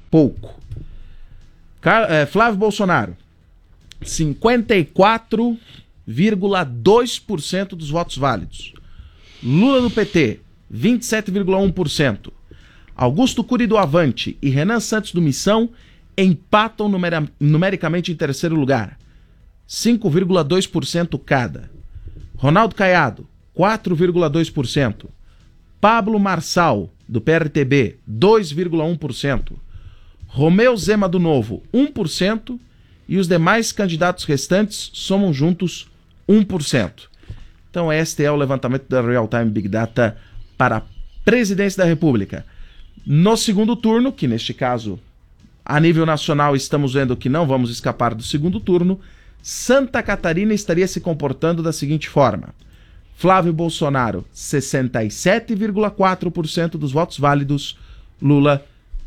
pouco. Flávio Bolsonaro, 54,2% dos votos válidos. Lula do PT, 27,1%. Augusto Cury do Avante e Renan Santos do Missão empatam numericamente em terceiro lugar, 5,2% cada. Ronaldo Caiado, 4,2%. Pablo Marçal, do PRTB, 2,1%. Romeu Zema do Novo, 1%. E os demais candidatos restantes somam juntos 1%. Então este é o levantamento da Real Time Big Data para a presidência da República. No segundo turno, que neste caso, a nível nacional, estamos vendo que não vamos escapar do segundo turno, Santa Catarina estaria se comportando da seguinte forma: Flávio Bolsonaro, 67,4% dos votos válidos, Lula,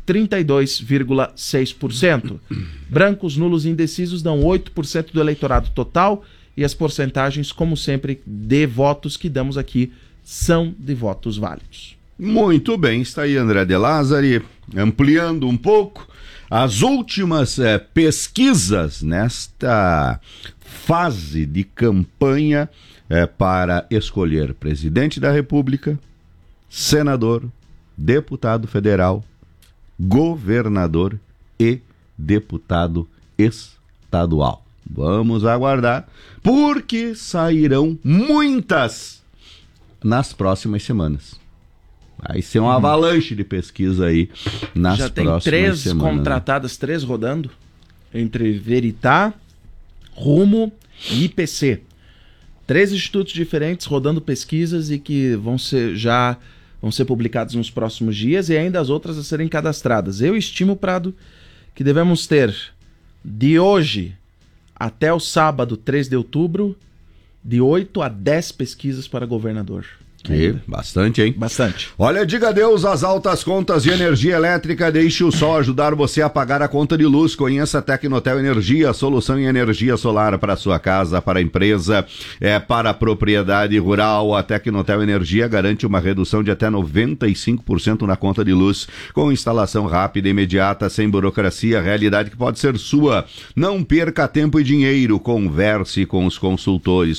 32,6%. Brancos, nulos e indecisos dão 8% do eleitorado total e as porcentagens, como sempre, de votos que damos aqui são de votos válidos. Muito bem, está aí André de Lázari, ampliando um pouco as últimas pesquisas nesta fase de campanha para escolher presidente da República, senador, deputado federal, governador e deputado estadual. Vamos aguardar, porque sairão muitas nas próximas semanas. Vai ser uma avalanche de pesquisa aí nas próximas semanas. Já tem 3 contratadas, 3 rodando, entre Veritá, Rumo e IPC. 3 institutos diferentes rodando pesquisas e que vão ser publicados nos próximos dias e ainda as outras a serem cadastradas. Eu estimo, Prado, que devemos ter de hoje até o sábado, 3 de outubro, de 8 a 10 pesquisas para governador. Bastante, hein? Bastante. Olha, diga adeus às altas contas de energia elétrica, deixe o sol ajudar você a pagar a conta de luz. Conheça a Tecnotel Energia, solução em energia solar para a sua casa, para a empresa, para a propriedade rural. A Tecnotel Energia garante uma redução de até 95% na conta de luz, com instalação rápida e imediata, sem burocracia, realidade que pode ser sua. Não perca tempo e dinheiro, converse com os consultores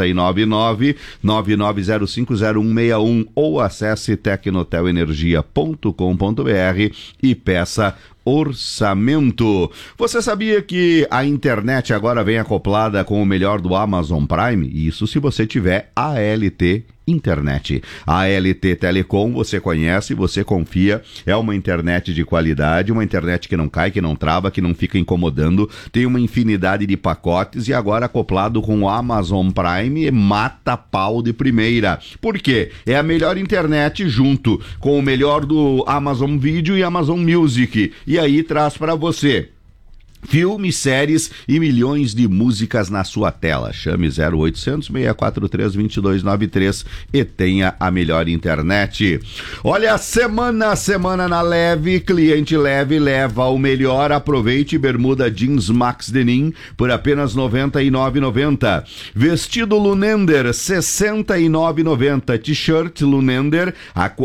499-99050161 ou acesse tecnotelenergia.com.br e peça orçamento. Você sabia que a internet agora vem acoplada com o melhor do Amazon Prime? Isso se você tiver ALT Internet. A ALT Telecom você conhece, você confia, é uma internet de qualidade, uma internet que não cai, que não trava, que não fica incomodando, tem uma infinidade de pacotes e agora acoplado com o Amazon Prime mata pau de primeira. Por quê? É a melhor internet junto com o melhor do Amazon Video e Amazon Music. E aí traz para você filmes, séries e milhões de músicas na sua tela. Chame 0800-643-2293 e tenha a melhor internet. Olha, semana na Leve, cliente Leve leva o melhor. Aproveite bermuda jeans Max Denim por apenas R$ 99,90. Vestido Lunender, R$ 69,90. T-shirt Lunender a R$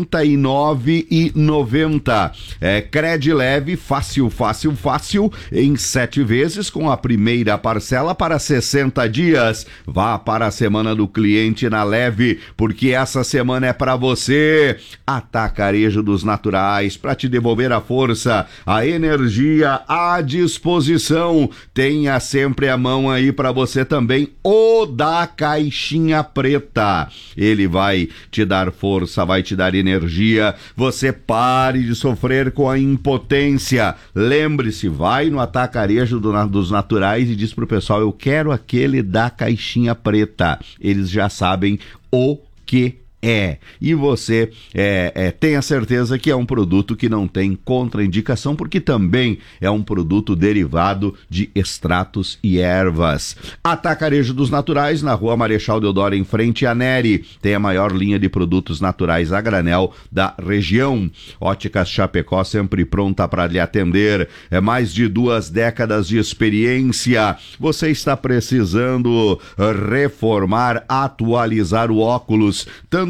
49,90. Cred Leve, fácil, em 7 vezes com a primeira parcela para 60 dias. Vá para a semana do cliente na Leve, porque essa semana é para você. Atacarejo dos Naturais, para te devolver a força, a energia à disposição. Tenha sempre a mão aí para você também, o da caixinha preta. Ele vai te dar força, vai te dar energia. Você pare de sofrer com a impotência. Lembre-se, vai no Atacarejo dos Naturais e diz pro pessoal: eu quero aquele da caixinha preta. Eles já sabem o que é. E você tenha certeza que é um produto que não tem contraindicação, porque também é um produto derivado de extratos e ervas. Atacarejo dos Naturais, na Rua Marechal Deodoro, em frente à Neri. Tem a maior linha de produtos naturais a granel da região. Óticas Chapecó, sempre pronta para lhe atender. É mais de 2 décadas de experiência. Você está precisando reformar, atualizar o óculos, tanto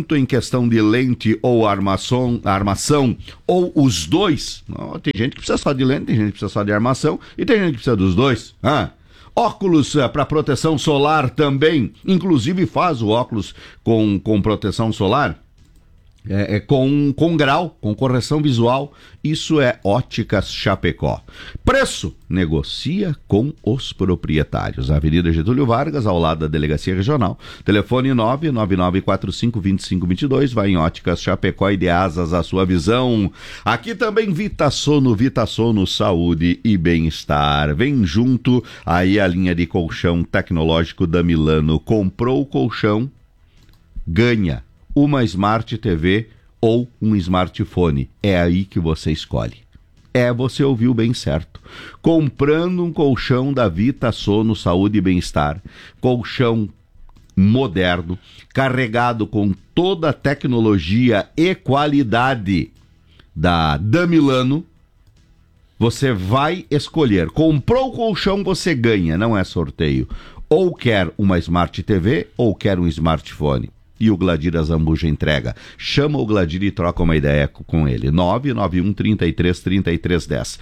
tanto em questão de lente ou armação ou os dois. Tem gente que precisa só de lente, tem gente que precisa só de armação e tem gente que precisa dos dois. Óculos para proteção solar também, inclusive faz o óculos com proteção solar. Com grau, com correção visual. Isso é Óticas Chapecó. Preço, negocia com os proprietários. Avenida Getúlio Vargas, ao lado da Delegacia Regional. Telefone 999452522. Vai em Óticas Chapecó e dê asas à sua visão. Aqui também Vitassono, saúde e bem-estar. Vem junto aí a linha de colchão tecnológico da Milano. Comprou o colchão, ganha uma Smart TV ou um smartphone. É aí que você escolhe. Você ouviu bem certo. Comprando um colchão da Vitassono Saúde e Bem-Estar, colchão moderno, carregado com toda a tecnologia e qualidade da Milano, você vai escolher. Comprou o colchão, você ganha, não é sorteio. Ou quer uma Smart TV ou quer um smartphone. E o Gladir Azambuja entrega. Chama o Gladir e troca uma ideia com ele. 991-33-3310.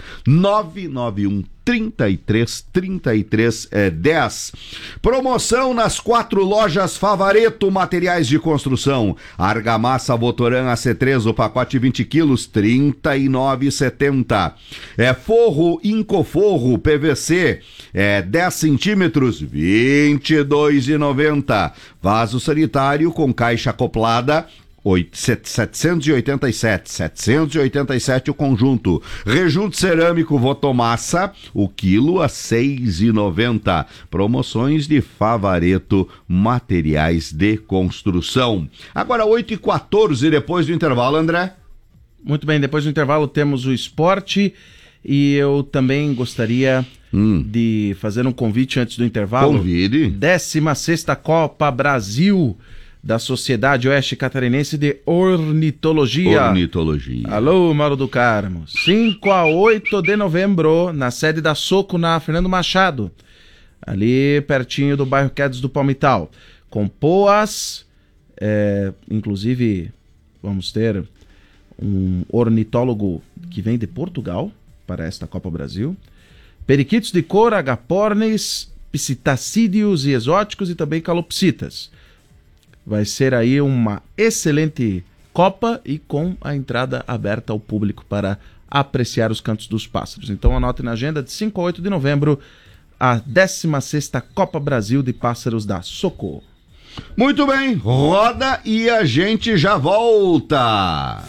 991-33-3310. Promoção nas 4 lojas Favareto Materiais de Construção. Argamassa Votoran AC3, o pacote 20 quilos, R$ 39,70. Forro Incoforro PVC, 10 centímetros, R$ 22,90. Vaso sanitário com caixa acoplada, 787 o conjunto. Rejunto cerâmico Votomassa, o quilo a R$ 6,90. Promoções de Favareto Materiais de Construção. Agora 8h14, depois do intervalo, André. Muito bem, depois do intervalo temos o esporte e eu também gostaria de fazer um convite antes do intervalo. Convide. 16ª Copa Brasil da Sociedade Oeste Catarinense de Ornitologia. Alô, Mauro do Carmo. 5 a 8 de novembro, na sede da Soco, na Fernando Machado, ali pertinho do bairro Quedas do Palmital. Com poas, inclusive vamos ter um ornitólogo que vem de Portugal para esta Copa Brasil. Periquitos de cor, agapornis, psitacídeos e exóticos e também calopsitas. Vai ser aí uma excelente Copa e com a entrada aberta ao público para apreciar os cantos dos pássaros. Então anote na agenda de 5 a 8 de novembro a 16ª Copa Brasil de Pássaros da Soco. Muito bem, roda e a gente já volta.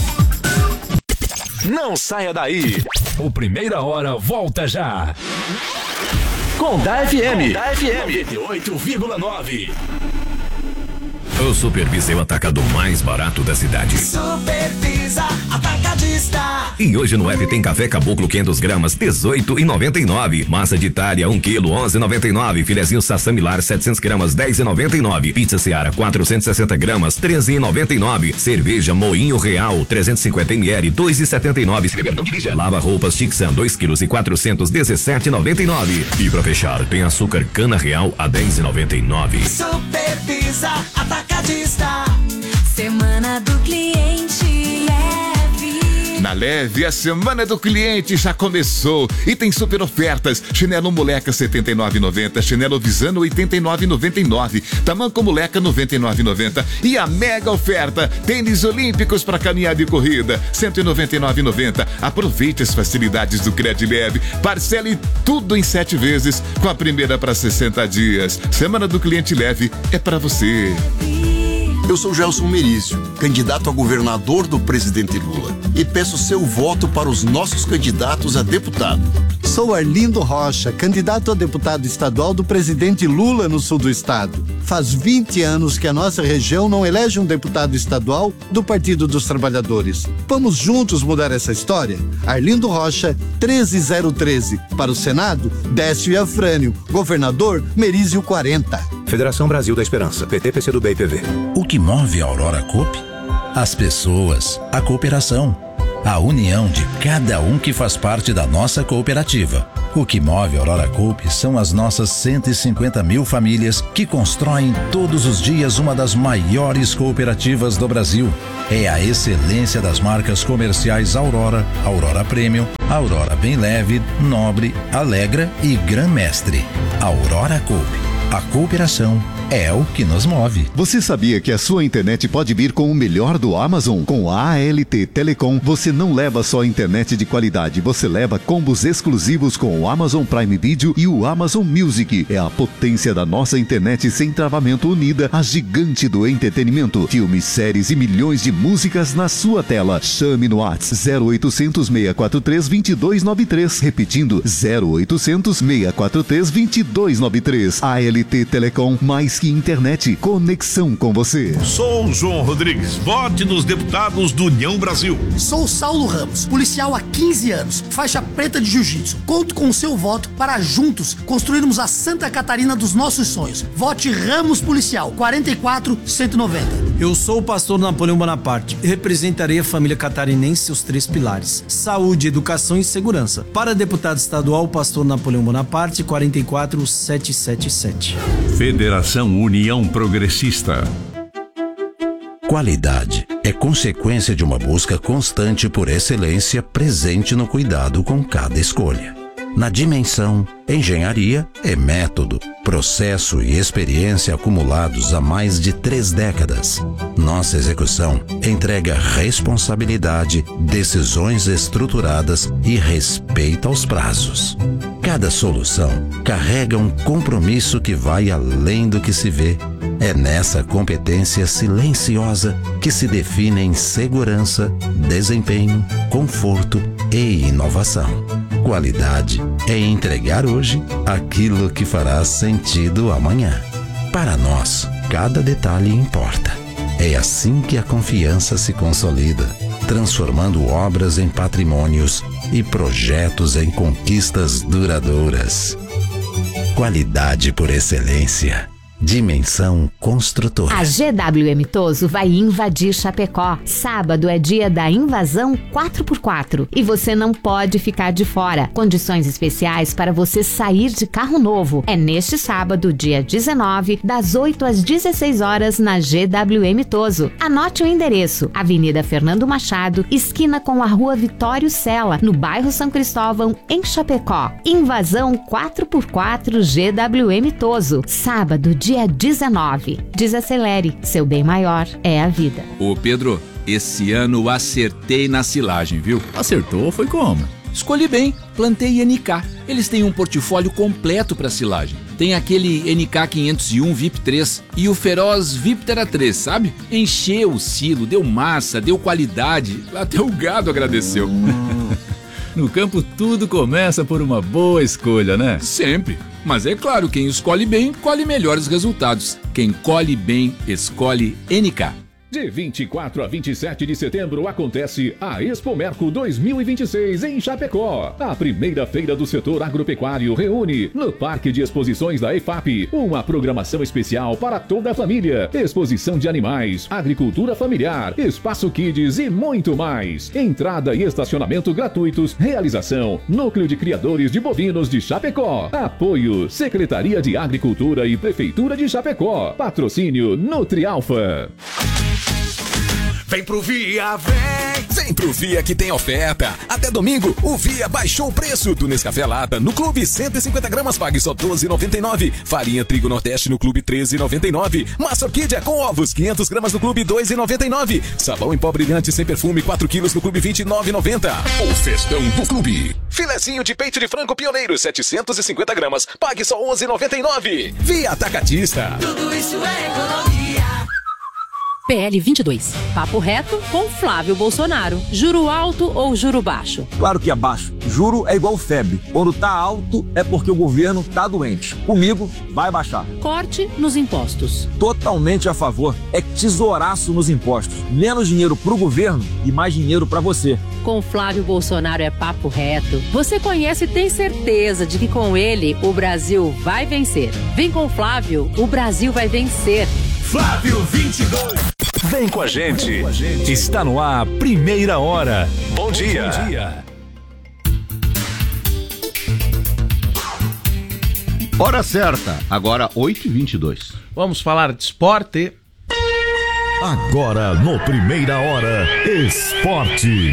Não saia daí. O Primeira Hora volta já. Com da FM 98,9. O Supervisa é o atacado mais barato da cidade. Supervisa Atacadista. E hoje no app tem café caboclo 500 gramas, R$18,99. Massa de Itália, 1 quilo, R$11,99. Filezinho Sassamilar, 700 gramas, R$10,99. Pizza Seara, 460 gramas, R$13,99. Cerveja Moinho Real, 350 ml, R$2,79. Se beber não dirija. Lava roupas Tixan, 2 quilos e 400, R$17,99. E pra fechar, tem açúcar Cana Real a R$10,99. Supervisa Atacadista. Semana do Cliente Leve. Na Leve, a Semana do Cliente já começou e tem super ofertas. Chinelo Moleca R$ 79,90, chinelo Visano R$ 89,99, tamanco Moleca R$ 99,90 e a mega oferta, tênis olímpicos para caminhada e corrida R$ 199,90. Aproveite as facilidades do Credileve, parcele tudo em 7 vezes com a primeira para 60 dias. Semana do Cliente Leve é para você. Eu sou Gelson Merício, candidato a governador do presidente Lula, e peço seu voto para os nossos candidatos a deputado. Sou Arlindo Rocha, candidato a deputado estadual do presidente Lula no sul do estado. Faz 20 anos que a nossa região não elege um deputado estadual do Partido dos Trabalhadores. Vamos juntos mudar essa história? Arlindo Rocha, 13013. Para o Senado, Décio Afrânio. Governador, Merício 40. Federação Brasil da Esperança, PT, PCdoB e PV. O que move a Aurora Coop? As pessoas, a cooperação, a união de cada um que faz parte da nossa cooperativa. O que move a Aurora Coop são as nossas 150 mil famílias que constroem todos os dias uma das maiores cooperativas do Brasil. É a excelência das marcas comerciais Aurora, Aurora Premium, Aurora Bem Leve, Nobre, Alegra e Gran Mestre. Aurora Coop. A cooperação é o que nos move. Você sabia que a sua internet pode vir com o melhor do Amazon? Com a ALT Telecom, você não leva só internet de qualidade, você leva combos exclusivos com o Amazon Prime Video e o Amazon Music. É a potência da nossa internet sem travamento unida à gigante do entretenimento. Filmes, séries e milhões de músicas na sua tela. Chame no WhatsApp 0800 643 2293. Repetindo, 0800 643 2293. ALT Telecom, mais que internet, conexão com você. Sou o João Rodrigues, vote nos deputados do União Brasil. Sou Saulo Ramos, policial há 15 anos, faixa preta de jiu-jitsu. Conto com o seu voto para juntos construirmos a Santa Catarina dos nossos sonhos. Vote Ramos Policial, 44-190. Eu sou o pastor Napoleão Bonaparte e representarei a família catarinense e seus 3 pilares: saúde, educação e segurança. Para deputado estadual, o pastor Napoleão Bonaparte, 44777. Federação União Progressista. Qualidade é consequência de uma busca constante por excelência presente no cuidado com cada escolha. Na Dimensão, engenharia é método, processo e experiência acumulados há mais de 3 décadas. Nossa execução entrega responsabilidade, decisões estruturadas e respeito aos prazos. Cada solução carrega um compromisso que vai além do que se vê. É nessa competência silenciosa que se definem segurança, desempenho, conforto e inovação. Qualidade é entregar hoje aquilo que fará sentido amanhã. Para nós, cada detalhe importa. É assim que a confiança se consolida, transformando obras em patrimônios e projetos em conquistas duradouras. Qualidade por excelência. Dimensão Construtora. A GWM Toso vai invadir Chapecó. Sábado é dia da invasão 4x4 e você não pode ficar de fora. Condições especiais para você sair de carro novo. É neste sábado, dia 19, das 8 às 16 horas na GWM Toso. Anote o endereço: Avenida Fernando Machado, esquina com a Rua Vitório Sela, no bairro São Cristóvão, em Chapecó. Invasão 4x4 GWM Toso. Sábado, dia 19. Desacelere, seu bem maior é a vida. Ô Pedro, esse ano acertei na silagem, viu? Acertou? Foi como? Escolhi bem, plantei NK. Eles têm um portfólio completo para silagem. Tem aquele NK 501 VIP 3 e o Feroz Viptera 3, sabe? Encheu o silo, deu massa, deu qualidade, até o gado agradeceu. No campo tudo começa por uma boa escolha, né? Sempre. Mas é claro, quem escolhe bem, colhe melhores resultados. Quem colhe bem, escolhe NK. De 24 a 27 de setembro acontece a Expomerco 2026 em Chapecó. A primeira feira do setor agropecuário reúne no Parque de Exposições da EFAP uma programação especial para toda a família. Exposição de animais, agricultura familiar, espaço kids e muito mais. Entrada e estacionamento gratuitos. Realização: Núcleo de Criadores de Bovinos de Chapecó. Apoio: Secretaria de Agricultura e Prefeitura de Chapecó. Patrocínio Nutrialfa. Vem pro Via, vem pro Via que tem oferta. Até domingo, o Via baixou o preço do Nescafé Lata no Clube 150 gramas, pague só R$12,99. Farinha Trigo Nordeste no Clube R$13,99. Massa Orquídea com ovos 500 gramas no Clube R$2,99. Sabão em pó brilhante sem perfume 4 quilos no Clube R$29,90. O festão do Clube. Filezinho de peito de frango pioneiro 750 gramas, pague só R$11,99. Via Atacadista. Tudo isso é economia. PL 22. Papo reto com Flávio Bolsonaro. Juro alto ou juro baixo? Claro que é baixo. Juro é igual febre. Quando tá alto é porque o governo tá doente. Comigo vai baixar. Corte nos impostos. Totalmente a favor. É tesouraço nos impostos. Menos dinheiro pro governo e mais dinheiro pra você. Com Flávio Bolsonaro é papo reto. Você conhece e tem certeza de que com ele o Brasil vai vencer. Vem com Flávio, o Brasil vai vencer. Flávio 22. Vem com a gente. Está no ar, Primeira Hora. Bom dia. Hora certa, agora 8h22. Vamos falar de esporte. Agora no Primeira Hora, esporte.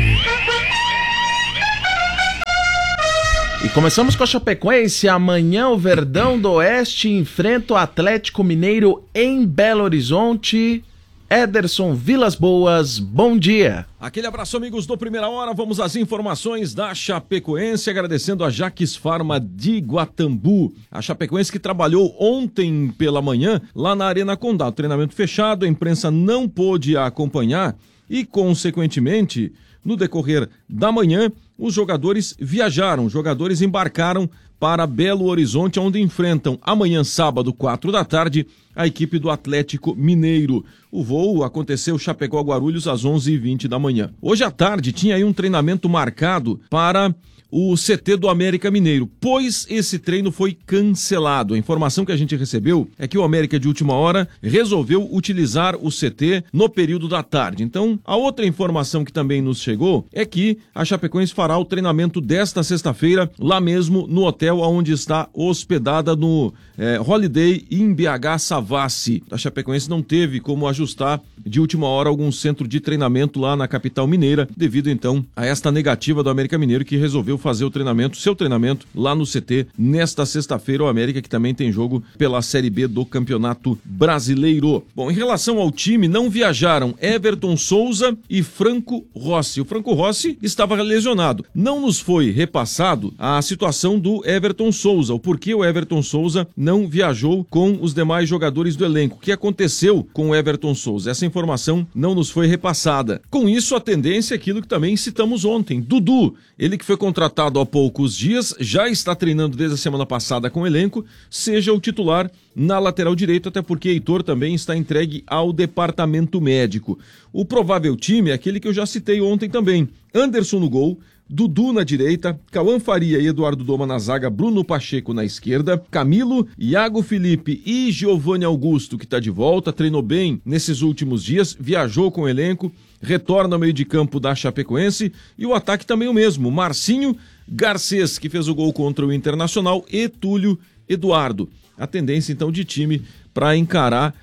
E começamos com a Chapecoense. Amanhã o Verdão do Oeste enfrenta o Atlético Mineiro em Belo Horizonte. Ederson Vilas Boas, bom dia. Aquele abraço, amigos do Primeira Hora. Vamos às informações da Chapecoense, agradecendo a Jaques Farma de Guatambu. A Chapecoense que trabalhou ontem pela manhã lá na Arena Condá. Treinamento fechado, a imprensa não pôde acompanhar e, consequentemente, no decorrer da manhã, os jogadores viajaram, os jogadores embarcaram para Belo Horizonte, onde enfrentam amanhã, sábado, 4 da tarde, a equipe do Atlético Mineiro. O voo aconteceu Chapecó-Guarulhos às 11h20 da manhã. Hoje à tarde tinha aí um treinamento marcado para o CT do América Mineiro, pois esse treino foi cancelado. A informação que a gente recebeu é que o América de última hora resolveu utilizar o CT no período da tarde. Então, a outra informação que também nos chegou é que a Chapecoense fará o treinamento desta sexta-feira lá mesmo no hotel onde está hospedada no Holiday Inn BH Savassi. A Chapecoense não teve como ajustar de última hora algum centro de treinamento lá na capital mineira, devido então a esta negativa do América Mineiro, que resolveu fazer o treinamento, seu treinamento lá no CT nesta sexta-feira. O América que também tem jogo pela Série B do Campeonato Brasileiro. Bom, em relação ao time, não viajaram Everton Souza e Franco Rossi. O Franco Rossi estava lesionado. Não nos foi repassado a situação do Everton Souza, o porquê o Everton Souza não viajou com os demais jogadores do elenco. O que aconteceu com o Everton Souza? Essa informação não nos foi repassada. Com isso, a tendência é aquilo que também citamos ontem. Dudu, ele que foi contratado há poucos dias, já está treinando desde a semana passada com o elenco, seja o titular na lateral direita, até porque Heitor também está entregue ao departamento médico. O provável time é aquele que eu já citei ontem também. Anderson no gol, Dudu na direita, Cauã Faria e Eduardo Doma na zaga, Bruno Pacheco na esquerda, Camilo, Iago Felipe e Giovanni Augusto, que está de volta, treinou bem nesses últimos dias, viajou com o elenco, retorna ao meio de campo da Chapecoense, e o ataque também o mesmo, Marcinho, Garcês, que fez o gol contra o Internacional, e Túlio Eduardo. A tendência então de time para encarar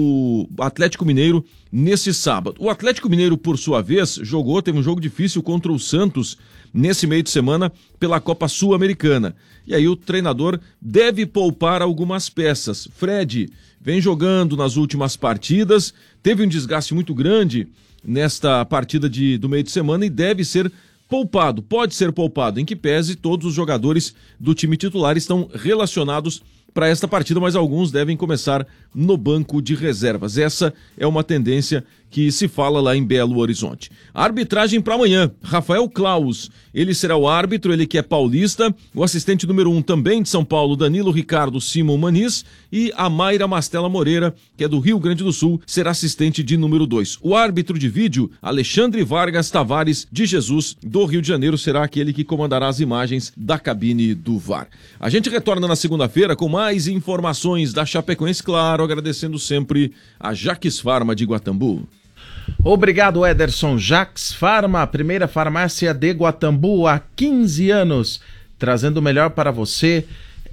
o Atlético Mineiro nesse sábado. O Atlético Mineiro, por sua vez, teve um jogo difícil contra o Santos nesse meio de semana pela Copa Sul-Americana. E aí o treinador deve poupar algumas peças. Fred vem jogando nas últimas partidas, teve um desgaste muito grande nesta partida do meio de semana e deve ser poupado, pode ser poupado, em que pese todos os jogadores do time titular estão relacionados para esta partida, mas alguns devem começar no banco de reservas. Essa é uma tendência que se fala lá em Belo Horizonte. A arbitragem para amanhã, Rafael Claus, ele será o árbitro, ele que é paulista, o assistente número 1 também de São Paulo, Danilo Ricardo Simon Maniz, e a Mayra Mastella Moreira, que é do Rio Grande do Sul, será assistente de número 2. O árbitro de vídeo, Alexandre Vargas Tavares de Jesus, do Rio de Janeiro, será aquele que comandará as imagens da cabine do VAR. A gente retorna na segunda-feira com mais informações da Chapecoense, claro, agradecendo sempre a Jaques Farma de Guatambu. Obrigado, Ederson. Jaques Farma, a primeira farmácia de Guatambu há 15 anos, trazendo o melhor para você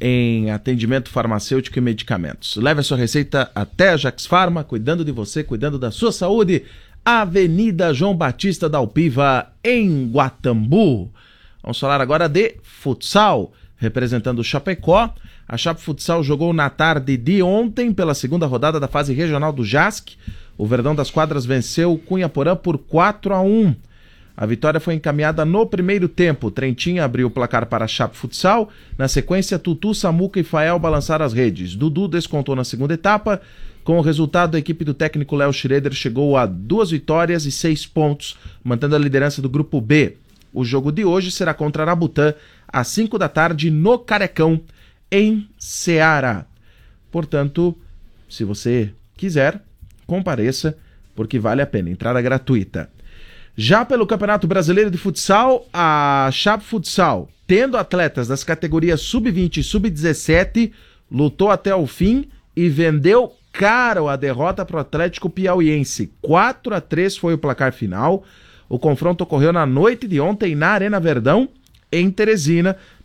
em atendimento farmacêutico e medicamentos. Leve a sua receita até a Jaques Farma, cuidando de você, cuidando da sua saúde. Avenida João Batista da Alpiva, em Guatambu. Vamos falar agora de futsal, representando o Chapecó. A Chape Futsal jogou na tarde de ontem pela segunda rodada da fase regional do JASC. O Verdão das Quadras venceu o Cunhaporã por 4-1. A vitória foi encaminhada no primeiro tempo. Trentinho abriu o placar para a Chape Futsal. Na sequência, Tutu, Samuca e Fael balançaram as redes. Dudu descontou na segunda etapa. Com o resultado, a equipe do técnico Léo Schroeder chegou a 2 vitórias e 6 pontos, mantendo a liderança do grupo B. O jogo de hoje será contra Arabutã, às 5 da tarde, no Carecão, em Ceará. Portanto, se você quiser, compareça, porque vale a pena, entrada gratuita. Já pelo Campeonato Brasileiro de Futsal, a Chape Futsal, tendo atletas das categorias Sub-20 e Sub-17, lutou até o fim e vendeu caro a derrota para o Atlético Piauiense. 4-3 foi o placar final. O confronto ocorreu na noite de ontem na Arena Verdão, em Teresina,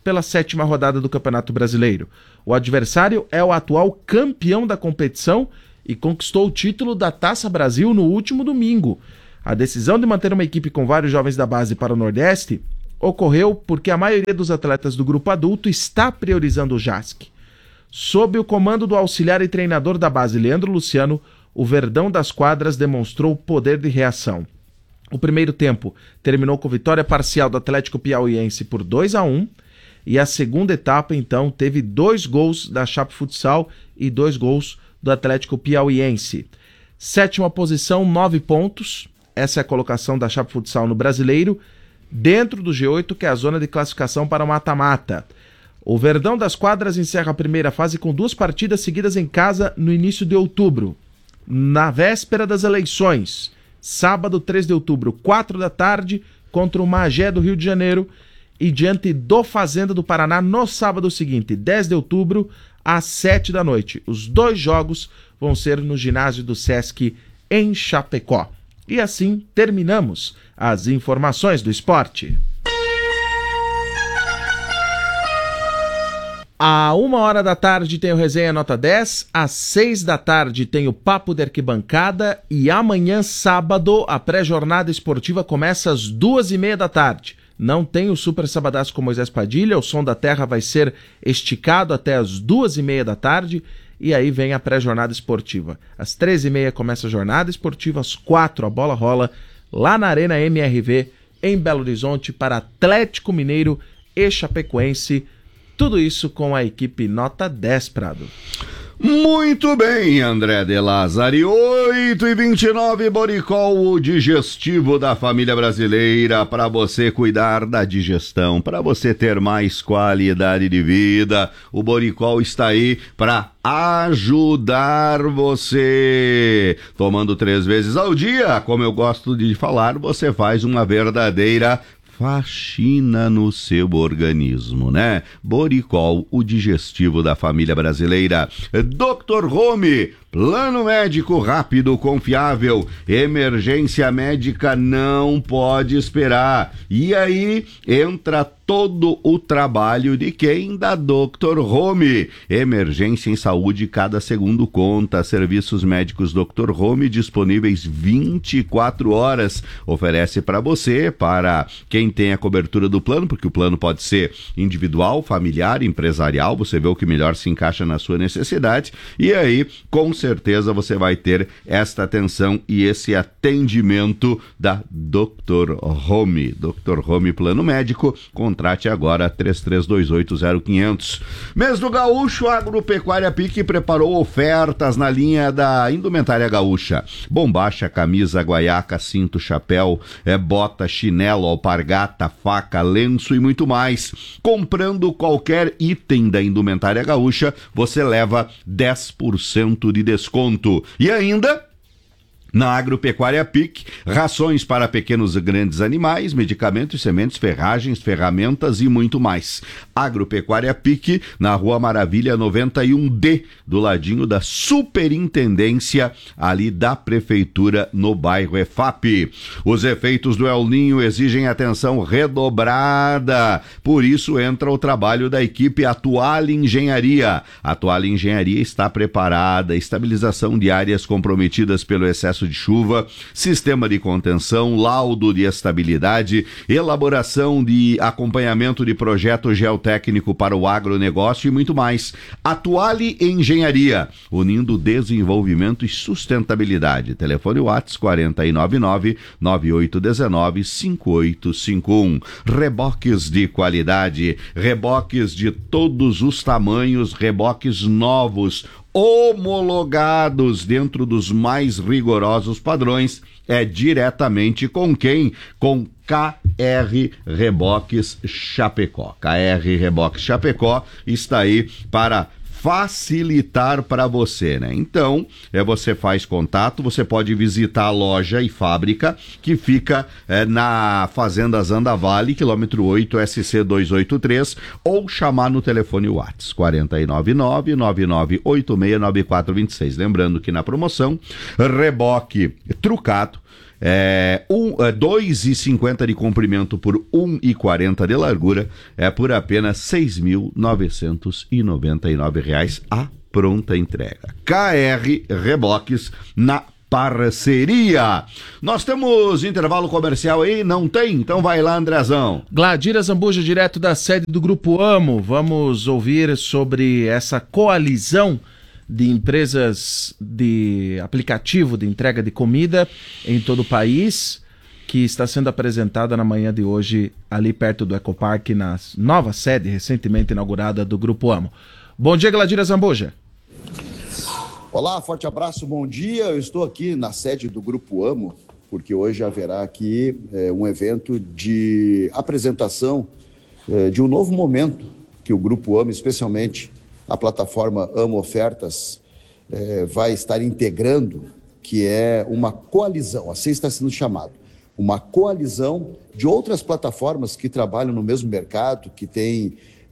pela 7ª rodada do Campeonato Brasileiro. O adversário é o atual campeão da competição e conquistou o título da Taça Brasil no último domingo. A decisão de manter uma equipe com vários jovens da base para o Nordeste ocorreu porque a maioria dos atletas do grupo adulto está priorizando o JASC. Sob o comando do auxiliar e treinador da base, Leandro Luciano, o Verdão das Quadras demonstrou poder de reação. O primeiro tempo terminou com vitória parcial do Atlético Piauiense por 2-1 e a segunda etapa, então, teve 2 gols da Chape Futsal e 2 gols do Atlético Piauiense. 7ª posição, 9 pontos. Essa é a colocação da Chape Futsal no Brasileiro, dentro do G8, que é a zona de classificação para o mata-mata. O Verdão das Quadras encerra a primeira fase com 2 partidas seguidas em casa no início de outubro. Na véspera das eleições, sábado 3 de outubro, 4 da tarde, contra o Magé do Rio de Janeiro, e diante do Fazenda do Paraná no sábado seguinte, 10 de outubro, às 7 da noite. Os 2 jogos vão ser no ginásio do Sesc em Chapecó. E assim terminamos as informações do esporte. À 1h da tarde tem o Resenha Nota 10, às 6 da tarde tem o Papo de Arquibancada e amanhã, sábado, a pré-jornada esportiva começa às 2h30 da tarde. Não tem o Super Sabadaço com Moisés Padilha, o Som da Terra vai ser esticado até às 2h30 da tarde e aí vem a pré-jornada esportiva. Às 13h30 começa a jornada esportiva, às 4 a bola rola lá na Arena MRV em Belo Horizonte para Atlético Mineiro e Chapecoense. Tudo isso com a equipe Nota 10, Prado. Muito bem, André de Lázari. 8h29, Boricol, o digestivo da família brasileira, para você cuidar da digestão, para você ter mais qualidade de vida. O Boricol está aí para ajudar você. Tomando 3 vezes ao dia, como eu gosto de falar, você faz uma verdadeira faxina no seu organismo, né? Boricol, o digestivo da família brasileira. Dr. Home, plano médico rápido, confiável. Emergência médica não pode esperar. E aí entra todo o trabalho de quem? Da Dr. Home. Emergência em saúde, cada segundo conta. Serviços médicos Dr. Home disponíveis 24 horas. Oferece para você, para quem tem a cobertura do plano, porque o plano pode ser individual, familiar, empresarial. Você vê o que melhor se encaixa na sua necessidade. E aí, com certeza, você vai ter esta atenção e esse atendimento da Dr. Home. Dr. Home Plano Médico. Contrate agora 33280500. Mês do Gaúcho, a Agropecuária Pique preparou ofertas na linha da indumentária gaúcha. Bombacha, camisa, guaiaca, cinto, chapéu, bota, chinelo, alpargata, faca, lenço e muito mais. Comprando qualquer item da indumentária gaúcha, você leva 10% de desconto. E ainda, na Agropecuária PIC, rações para pequenos e grandes animais, medicamentos, sementes, ferragens, ferramentas e muito mais. Agropecuária PIC, na Rua Maravilha 91D, do ladinho da Superintendência, ali da Prefeitura, no bairro EFAP. Os efeitos do El Ninho exigem atenção redobrada, por isso entra o trabalho da equipe Atual Engenharia. A Atual Engenharia está preparada, estabilização de áreas comprometidas pelo excesso de chuva, sistema de contenção, laudo de estabilidade, elaboração de acompanhamento de projeto geotécnico para o agronegócio e muito mais. Atuale Engenharia, unindo desenvolvimento e sustentabilidade. Telefone WhatsApp 499-9819-5851. Reboques de qualidade, reboques de todos os tamanhos, reboques novos, homologados dentro dos mais rigorosos padrões, é diretamente com quem? Com KR Reboques Chapecó. KR Reboques Chapecó está aí para facilitar para você, né? Então, você faz contato, você pode visitar a loja e fábrica que fica na Fazenda Zandavale, quilômetro 8, SC 283, ou chamar no telefone WhatsApp 499-9986-9426. Lembrando que na promoção, reboque trucado 2,50 de comprimento por 1,40 de largura, é por apenas R$ 6.999 a pronta entrega. KR Reboques na parceria. Nós temos intervalo comercial aí? Não tem? Então vai lá, Andrezão. Gladira Zambuja, direto da sede do Grupo Amo. Vamos ouvir sobre essa coalizão de empresas de aplicativo de entrega de comida em todo o país, que está sendo apresentada na manhã de hoje ali perto do Ecopark, na nova sede recentemente inaugurada do Grupo Amo. Bom dia, Gladira Zambuja. Olá, forte abraço, bom dia. Eu estou aqui na sede do Grupo Amo, porque hoje haverá aqui um evento de apresentação de um novo momento que o Grupo Amo, especialmente a plataforma Amo Ofertas, vai estar integrando, que é uma coalizão, assim está sendo chamado, uma coalizão de outras plataformas que trabalham no mesmo mercado, que têm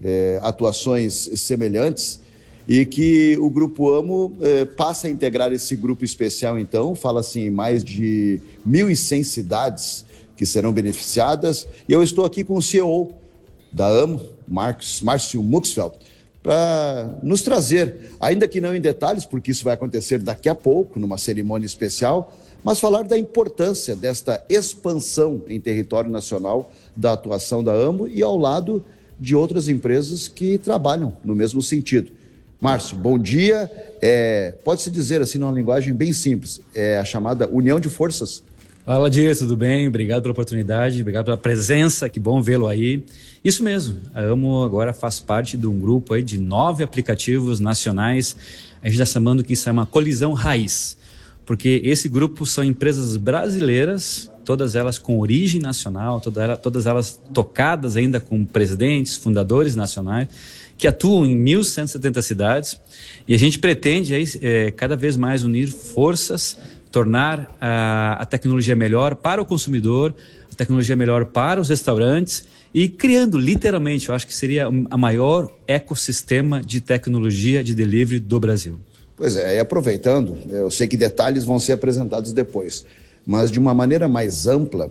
atuações semelhantes, e que o Grupo Amo passa a integrar esse grupo especial, então, fala-se em mais de 1.100 cidades que serão beneficiadas, e eu estou aqui com o CEO da Amo, Márcio Muxfeld, para nos trazer, ainda que não em detalhes, porque isso vai acontecer daqui a pouco, numa cerimônia especial, mas falar da importância desta expansão em território nacional da atuação da Amo e ao lado de outras empresas que trabalham no mesmo sentido. Márcio, bom dia. Pode-se dizer assim, numa linguagem bem simples, a chamada união de forças. Fala, Dias, tudo bem? Obrigado pela oportunidade, obrigado pela presença, que bom vê-lo aí. Isso mesmo, a Amo agora faz parte de um grupo aí de 9 aplicativos nacionais. A gente está chamando que isso é uma colisão raiz, porque esse grupo são empresas brasileiras, todas elas com origem nacional, todas elas tocadas ainda com presidentes, fundadores nacionais, que atuam em 1.170 cidades, e a gente pretende aí, cada vez mais unir forças, tornar a tecnologia melhor para o consumidor, a tecnologia melhor para os restaurantes, e criando literalmente, eu acho que seria a maior ecossistema de tecnologia de delivery do Brasil. Pois é, e aproveitando, eu sei que detalhes vão ser apresentados depois, mas de uma maneira mais ampla,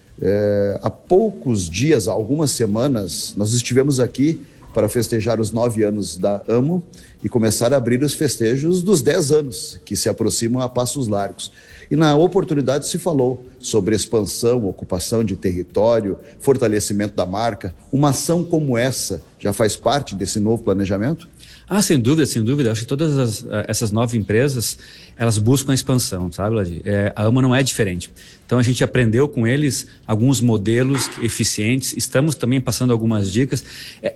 há poucos dias, há algumas semanas, nós estivemos aqui para festejar os 9 anos da Amo e começar a abrir os festejos dos 10 anos, que se aproximam a passos largos. E na oportunidade se falou sobre expansão, ocupação de território, fortalecimento da marca. Uma ação como essa já faz parte desse novo planejamento? Sem dúvida, sem dúvida. Acho que todas essas 9 empresas, elas buscam a expansão, sabe, Ladi? A Amo não é diferente. Então a gente aprendeu com eles alguns modelos eficientes, estamos também passando algumas dicas.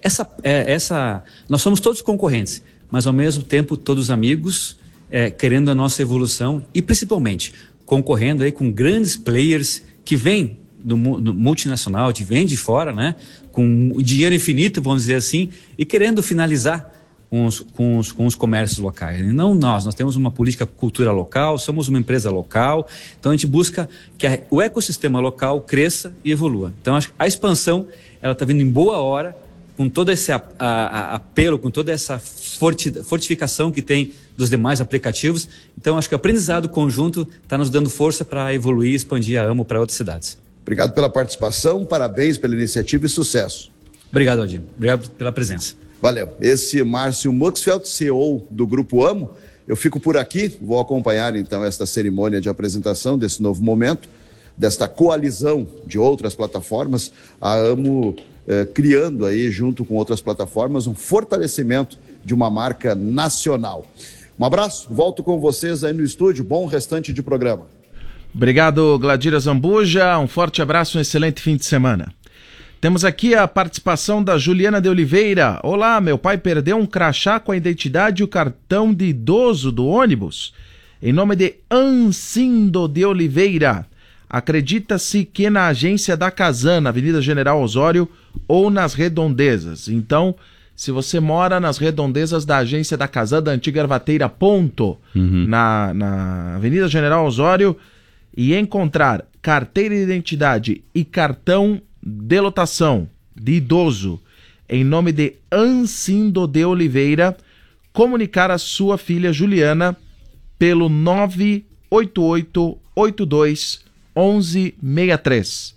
Nós somos todos concorrentes, mas ao mesmo tempo todos amigos, querendo a nossa evolução e principalmente concorrendo aí com grandes players que vêm do multinacional, que vêm de fora, né? Com dinheiro infinito, vamos dizer assim, e querendo finalizar com os comércios locais. E não nós temos uma política cultura local, somos uma empresa local, então a gente busca que o ecossistema local cresça e evolua. Então acho que a expansão, ela está vindo em boa hora, com todo esse apelo, com toda essa fortificação que tem dos demais aplicativos. Então acho que o aprendizado conjunto está nos dando força para evoluir e expandir a Amo para outras cidades. Obrigado pela participação, parabéns pela iniciativa e sucesso. Obrigado, Aldir. Obrigado pela presença. Valeu. Esse Márcio Muxfeld, CEO do Grupo Amo. Eu fico por aqui, vou acompanhar então esta cerimônia de apresentação desse novo momento, desta coalizão de outras plataformas, a Amo criando aí, junto com outras plataformas, um fortalecimento de uma marca nacional. Um abraço, volto com vocês aí no estúdio, bom restante de programa. Obrigado, Gladira Zambuja, um forte abraço, um excelente fim de semana. Temos aqui a participação da Juliana de Oliveira. Olá, meu pai perdeu um crachá com a identidade e o cartão de idoso do ônibus. Em nome de Ancindo de Oliveira. Acredita-se que na agência da Casan, na Avenida General Osório ou nas Redondezas. Então, se você mora nas Redondezas da agência da Casan, da antiga Ervateira Ponto, na Avenida General Osório, e encontrar carteira de identidade e cartão de lotação de idoso em nome de Ancindo de Oliveira, comunicar a sua filha Juliana pelo 98882 1163.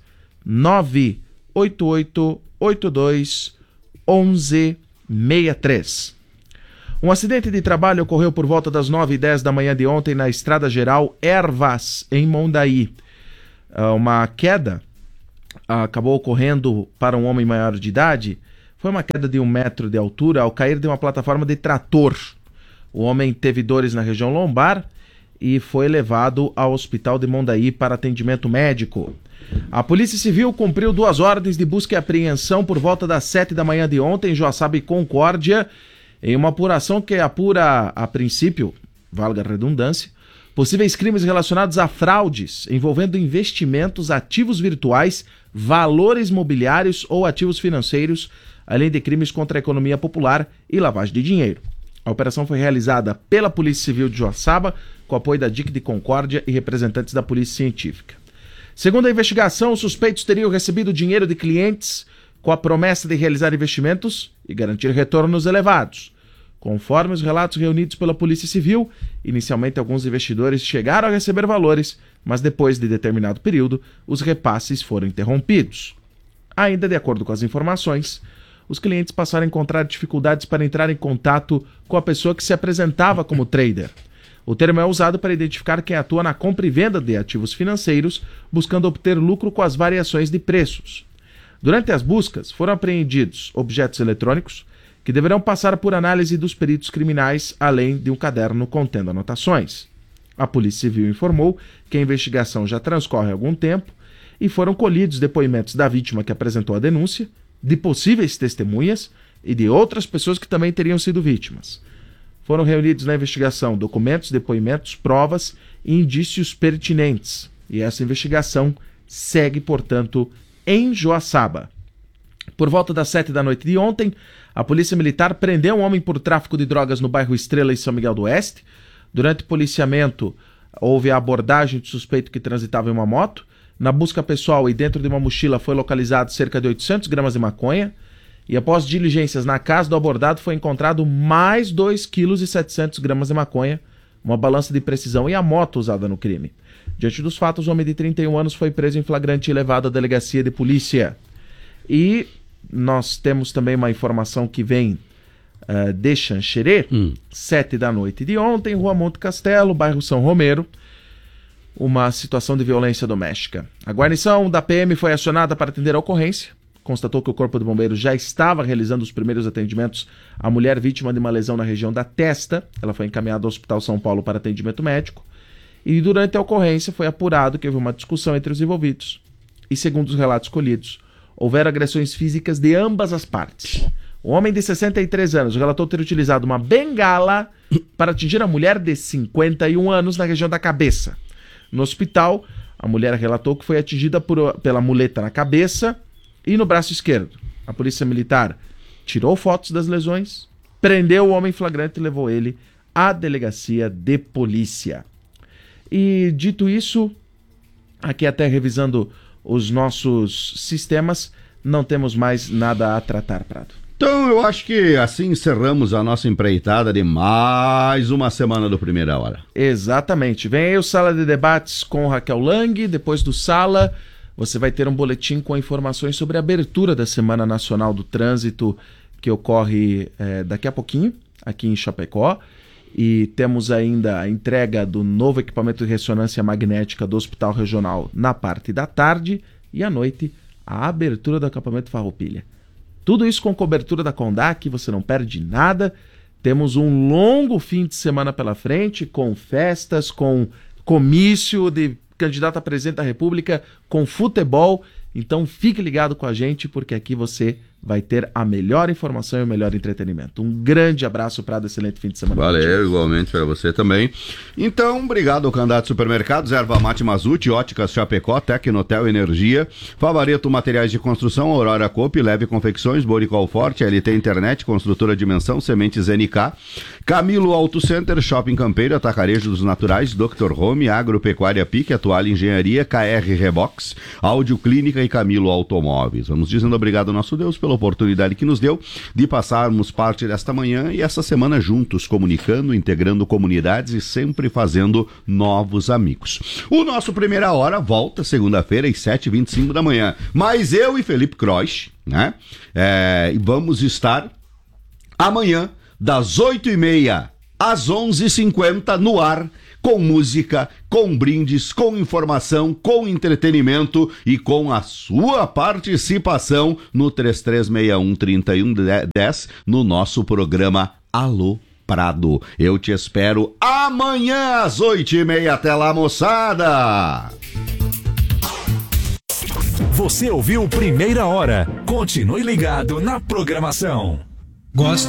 98882 1163. Um acidente de trabalho ocorreu por volta das 9h10 da manhã de ontem na Estrada Geral Ervas, em Mondaí. Uma queda acabou ocorrendo para um homem maior de idade. Foi uma queda de 1 metro de altura ao cair de uma plataforma de trator. O homem teve dores na região lombar e foi levado ao hospital de Mondaí para atendimento médico. A Polícia Civil cumpriu 2 ordens de busca e apreensão por volta das 7 da manhã de ontem em Joaçaba e Concórdia, em uma apuração que apura, a princípio, valga a redundância, possíveis crimes relacionados a fraudes envolvendo investimentos, ativos virtuais, valores mobiliários ou ativos financeiros, além de crimes contra a economia popular e lavagem de dinheiro. A operação foi realizada pela Polícia Civil de Joaçaba, com apoio da DIC de Concórdia e representantes da Polícia Científica. Segundo a investigação, os suspeitos teriam recebido dinheiro de clientes com a promessa de realizar investimentos e garantir retornos elevados. Conforme os relatos reunidos pela Polícia Civil, inicialmente alguns investidores chegaram a receber valores, mas depois de determinado período, os repasses foram interrompidos. Ainda de acordo com as informações, os clientes passaram a encontrar dificuldades para entrar em contato com a pessoa que se apresentava como trader. O termo é usado para identificar quem atua na compra e venda de ativos financeiros, buscando obter lucro com as variações de preços. Durante as buscas, foram apreendidos objetos eletrônicos que deverão passar por análise dos peritos criminais, além de um caderno contendo anotações. A Polícia Civil informou que a investigação já transcorre há algum tempo e foram colhidos depoimentos da vítima que apresentou a denúncia, de possíveis testemunhas e de outras pessoas que também teriam sido vítimas. Foram reunidos na investigação documentos, depoimentos, provas e indícios pertinentes. E essa investigação segue, portanto, em Joaçaba. Por volta das 7 da noite de ontem, a Polícia Militar prendeu um homem por tráfico de drogas no bairro Estrela, em São Miguel do Oeste. Durante o policiamento, houve a abordagem de suspeito que transitava em uma moto. Na busca pessoal e dentro de uma mochila foi localizado cerca de 800 gramas de maconha. E após diligências na casa do abordado foi encontrado mais 2,7 kg de maconha, uma balança de precisão e a moto usada no crime. Diante dos fatos, o homem de 31 anos foi preso em flagrante e levado à delegacia de polícia. E nós temos também uma informação que vem de Xanxerê, 7 da noite de ontem, Rua Monte Castelo, bairro São Romero, uma situação de violência doméstica. A guarnição da PM foi acionada para atender a ocorrência, constatou que o Corpo de Bombeiros já estava realizando os primeiros atendimentos à mulher vítima de uma lesão na região da testa. Ela foi encaminhada ao Hospital São Paulo para atendimento médico. E durante a ocorrência foi apurado que houve uma discussão entre os envolvidos. E segundo os relatos colhidos, houveram agressões físicas de ambas as partes. O homem de 63 anos relatou ter utilizado uma bengala para atingir a mulher de 51 anos na região da cabeça. No hospital, a mulher relatou que foi atingida pela muleta na cabeça e no braço esquerdo. A Polícia Militar tirou fotos das lesões, prendeu o homem flagrante e levou ele à delegacia de polícia. E dito isso, aqui até revisando os nossos sistemas, não temos mais nada a tratar, Prado. Então eu acho que assim encerramos a nossa empreitada de mais uma semana do Primeira Hora. Exatamente. Vem aí o Sala de Debates com Raquel Lang. Depois do Sala, você vai ter um boletim com informações sobre a abertura da Semana Nacional do Trânsito, que ocorre daqui a pouquinho, aqui em Chapecó. E temos ainda a entrega do novo equipamento de ressonância magnética do Hospital Regional na parte da tarde. E à noite, a abertura do acampamento Farroupilha. Tudo isso com cobertura da Condac, você não perde nada. Temos um longo fim de semana pela frente, com festas, com comício de candidato a presidente da República, com futebol. Então fique ligado com a gente, porque aqui você vai ter a melhor informação e o melhor entretenimento. Um grande abraço, Prado, excelente fim de semana. Valeu, igualmente para você também. Então, obrigado ao Candidato Supermercados, Erva Mate Mazute, Óticas Chapecó, Tecnotel Energia, Favareto Materiais de Construção, Aurora Coop, Leve Confecções, Boricol Forte, LT Internet, Construtora Dimensão, Sementes NK, Camilo Auto Center, Shopping Campeiro, Atacarejo dos Naturais, Dr. Home, Agropecuária Pique, Atual Engenharia, KR Rebox, Áudio Clínica e Camilo Automóveis. Vamos dizendo obrigado ao nosso Deus pelo pela oportunidade que nos deu de passarmos parte desta manhã e essa semana juntos, comunicando, integrando comunidades e sempre fazendo novos amigos. O nosso Primeira Hora volta segunda-feira às 7h25 da manhã, mas eu e Felipe Croix, né, vamos estar amanhã das 8h30 às 11h50 no ar, com música, com brindes, com informação, com entretenimento e com a sua participação no 3361-3110 no nosso programa Alô Prado. Eu te espero amanhã às 8h30. Até lá, moçada! Você ouviu Primeira Hora. Continue ligado na programação. Gosto